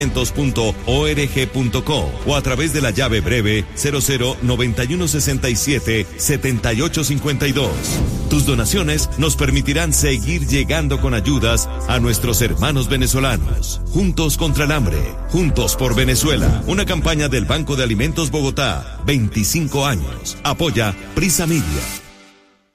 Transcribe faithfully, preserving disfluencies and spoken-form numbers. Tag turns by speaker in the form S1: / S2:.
S1: punto org punto co o a través de la llave breve cero cero noventa y uno sesenta y siete setenta y ocho cincuenta y dos. Tus donaciones nos permitirán seguir llegando con ayudas a nuestros hermanos venezolanos. Juntos contra el hambre, juntos por Venezuela. Una campaña del Banco de Alimentos Bogotá, veinticinco años. Apoya Prisa Media.